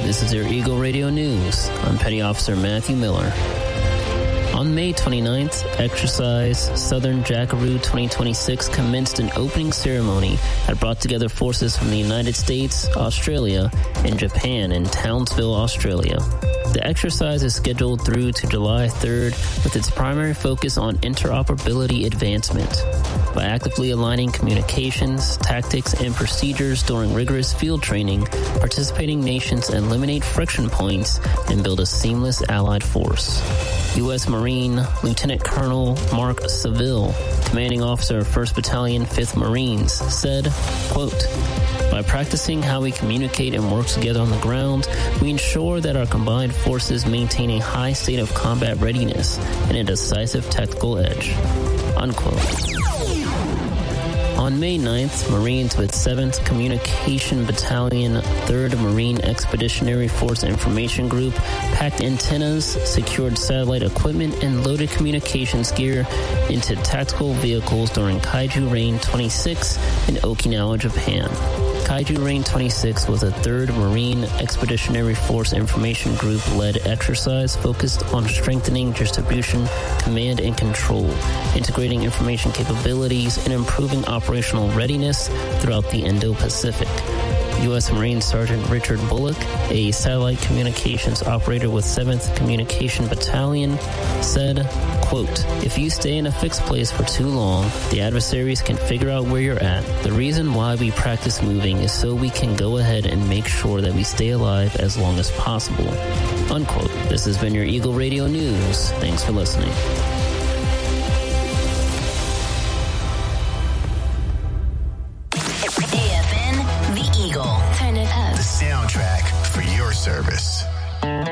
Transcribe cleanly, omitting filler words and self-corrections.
This is your Eagle Radio News. I'm Petty Officer Matthew Miller. On May 29th, Exercise Southern Jackaroo 2026 commenced an opening ceremony that brought together forces from the United States, Australia, and Japan in Townsville, Australia. The exercise is scheduled through to July 3rd with its primary focus on interoperability advancement. By actively aligning communications, tactics, and procedures during rigorous field training, participating nations eliminate friction points and build a seamless allied force. U.S. Marine Lieutenant Colonel Mark Seville, commanding officer of 1st Battalion, 5th Marines, said, quote, "By practicing how we communicate and work together on the ground, we ensure that our combined forces maintain a high state of combat readiness and a decisive tactical edge." Unquote. On May 9th, Marines with 7th Communication Battalion, 3rd Marine Expeditionary Force Information Group packed antennas, secured satellite equipment, and loaded communications gear into tactical vehicles during Kaiju Rain 26 in Okinawa, Japan. Kaiju Rain 26 was a 3rd Marine Expeditionary Force Information Group-led exercise focused on strengthening distribution, command, and control, integrating information capabilities, and improving operational readiness throughout the Indo-Pacific. U.S. Marine Sergeant Richard Bullock, a satellite communications operator with 7th Communication Battalion, said, quote, "If you stay in a fixed place for too long, the adversaries can figure out where you're at. The reason why we practice moving is so we can go ahead and make sure that we stay alive as long as possible." Unquote. This has been your Eagle Radio News. Thanks for listening. AFN, The Eagle. Turn it up. The soundtrack for your service.